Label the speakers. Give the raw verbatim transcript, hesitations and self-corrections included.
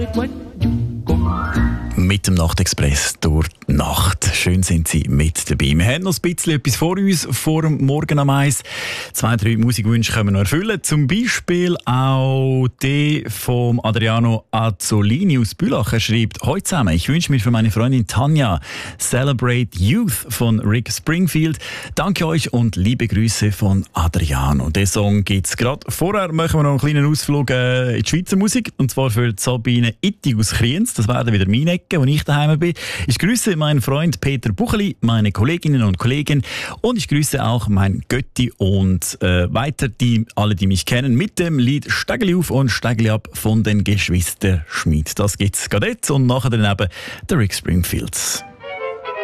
Speaker 1: Mit dem Nachtexpress durch die Nacht. Schön sind Sie mit dabei. Wir haben noch ein bisschen etwas vor uns, vor dem Morgen am Eis. Zwei, drei Musikwünsche können wir noch erfüllen. Zum Beispiel auch die vom Adriano Azzolini aus Bülach. Er schreibt: Heute zusammen, ich wünsche mir für meine Freundin Tanja Celebrate Youth von Rick Springfield. Danke euch und liebe Grüße von Adriano. Den Song gibt es gerade. Vorher machen wir noch einen kleinen Ausflug äh, in die Schweizer Musik. Und zwar für Sabine Itti aus Kriens. Das werden wieder meine Ecke, wo ich daheim bin. Ich grüße meinen Freund Peter Bucheli, meine Kolleginnen und Kollegen, und ich grüße auch mein Götti und äh, weiter die, alle, die mich kennen, mit dem Lied «Stegeli auf und Stegeli ab» von den Geschwister Schmid. Das gibt's gerade jetzt und nachher dann eben der Rick Springfields.